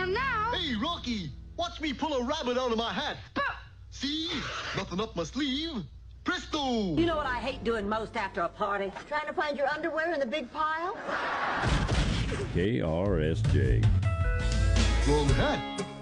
And now... Hey, Rocky, watch me pull a rabbit out of my hat. But... See? Nothing up my sleeve. Presto! You know what I hate doing most after a party? Trying to find your underwear in the big pile? KRSJ. Wrong hat.